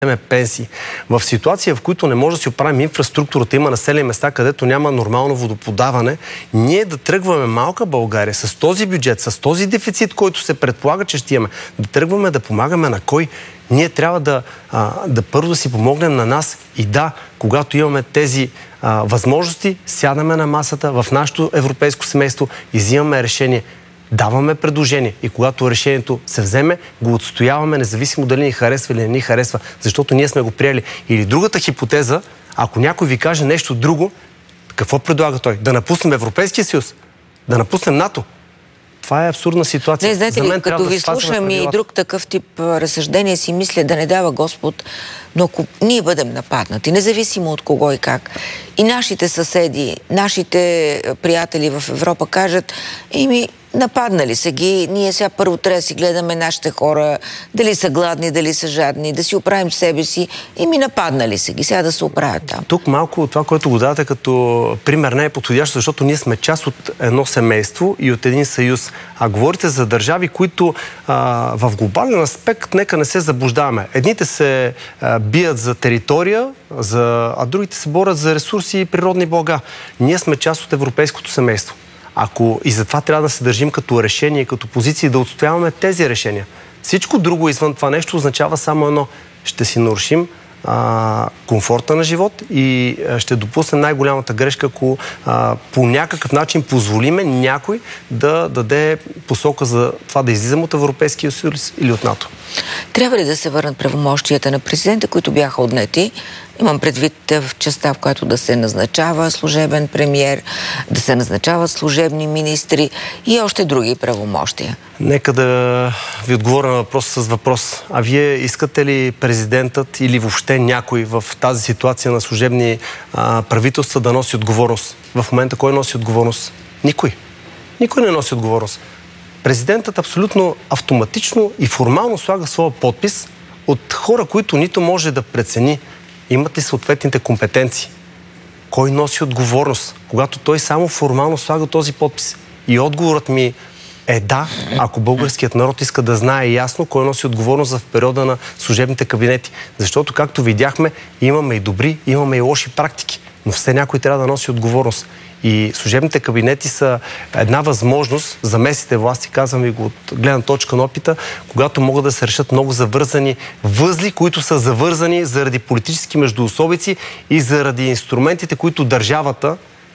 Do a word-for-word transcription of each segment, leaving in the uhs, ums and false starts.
пенсии. В ситуация, в които не може да си оправим инфраструктурата, има населени места, където няма нормално водоподаване, ние да тръгваме малка България с този бюджет, с този дефицит, който се предполага, че ще имаме, да тръгваме да помагаме на кой? Ние трябва да, а, да първо да си помогнем на нас и да, когато имаме тези а, възможности, сядаме на масата в нашето европейско семейство и взимаме решение. Даваме предложение и когато решението се вземе, го отстояваме, независимо дали ни харесва или не ни харесва, защото ние сме го приели. Или другата хипотеза, ако някой ви каже нещо друго, какво предлага той? Да напуснем Европейския съюз? Да напуснем НАТО? Това е абсурдна ситуация. Не, знаете ли, като ви слушам и друг такъв тип разсъждение, си мисля да не дава Господ, но ако ние бъдем нападнати, независимо от кого и как, и нашите съседи, нашите приятели в Европа кажат, еми, нападнали са ги, ние сега първо трябва да си гледаме нашите хора, дали са гладни, дали са жадни, да си оправим себе си, и ми нападнали са ги, сега да се оправят там. Тук малко това, което го давате като пример, не е подходящо, защото ние сме част от едно семейство и от един съюз. А говорите за държави, които а, в глобален аспект, нека не се заблуждаваме. Едните се а, бият за територия, за, а другите се борят за ресурси и природни блага. Ние сме част от европейското семейство. Ако и затова трябва да се държим като решение, като позиции, да отстояваме тези решения. Всичко друго извън това нещо означава само едно. Ще си нарушим а, комфорта на живот и а, ще допуснем най-голямата грешка, ако а, по някакъв начин позволиме някой да даде посока за това да излизаме от Европейския съюз или от НАТО. Трябва ли да се върнат правомощията на президента, които бяха отнети? Имам предвид в частта, в която да се назначава служебен премиер, да се назначават служебни министри и още други правомощия. Нека да ви отговоря на въпроса с въпрос. А вие искате ли президентът или въобще някой в тази ситуация на служебни а, правителства да носи отговорност? В момента кой носи отговорност? Никой. Никой не носи отговорност. Президентът абсолютно автоматично и формално слага своя подпис от хора, които нито може да прецени имат ли съответните компетенции. Кой носи отговорност, когато той само формално слага този подпис? И отговорът ми е да, ако българският народ иска да знае ясно кой носи отговорност в периода на служебните кабинети. Защото, както видяхме, имаме и добри, имаме и лоши практики. Но все някой трябва да носи отговорност. И служебните кабинети са една възможност за местните власти, казвам ви го от гледна точка на опита, когато могат да се решат много завързани възли, които са завързани заради политически междуособици и заради инструментите, които държавата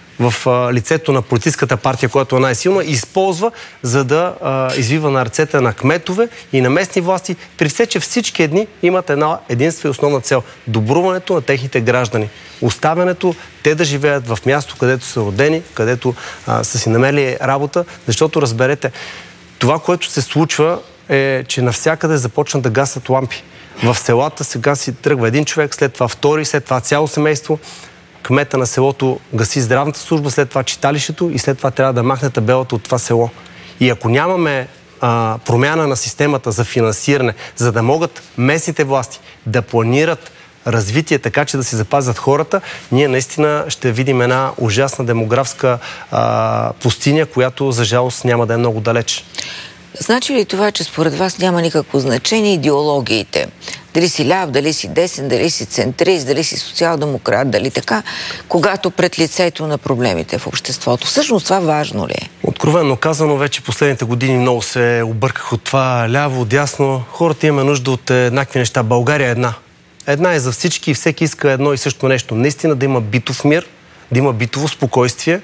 в а, лицето на политическата партия, която е най-силна, използва, за да а, извива на ръцете на кметове и на местни власти, при все, че всички едни имат една единствена и основна цел – добруването на техните граждани. Оставянето те да живеят в място, където са родени, където а, са си намерили работа, защото разберете, това, което се случва е, че навсякъде започнат да гасят лампи. В селата сега си тръгва един човек, след това втори, след това цяло семейство. Кмета на селото гаси здравната служба, след това читалището и след това трябва да махне табелата от това село. И ако нямаме а, промяна на системата за финансиране, за да могат местните власти да планират развитие така, че да си запазят хората, ние наистина ще видим една ужасна демографска а, пустиня, която за жалост няма да е много далеч. Значи ли това, че според вас няма никакво значение идеологиите? Дали си ляв, дали си десен, дали си центрист, дали си социал-демократ, дали така, когато пред лицето на проблемите в обществото. Всъщност това важно ли е? Откровенно казано, вече последните години много се обърках от това ляво, дясно. Хората имаме нужда от еднакви неща. България е една. Една е за всички и всеки иска едно и също нещо. Наистина да има битов мир, да има битово спокойствие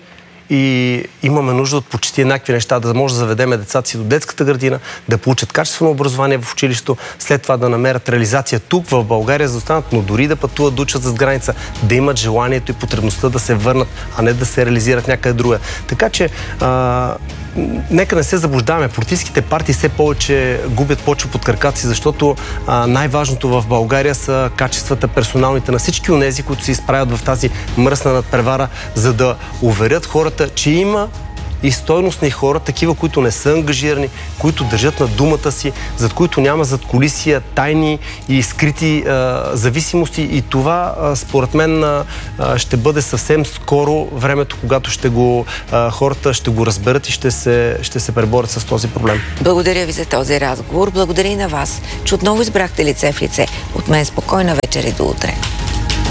и имаме нужда от почти еднакви неща, да може да заведеме децата си до детската градина, да получат качествено образование в училището, след това да намерят реализация тук в България, за да останат, но дори да пътуват, да учат зад граница, да имат желанието и потребността да се върнат, а не да се реализират някъде друга. Така че а, нека не се заблуждаваме. Политическите партии все повече губят почва под краката си, защото а, най-важното в България са качествата персоналните на всички онези, които се изправят в тази мръсна надпревара, за да уверят хората, че има и стойностни хора, такива, които не са ангажирани, които държат на думата си, зад които няма задкулисия, тайни и скрити а, зависимости. И това, а, според мен, а, ще бъде съвсем скоро времето, когато ще го, а, хората ще го разберат и ще се, ще се преборят с този проблем. Благодаря ви за този разговор. Благодаря и на вас, че отново избрахте лице в лице. От мен спокойна вечер и до утре.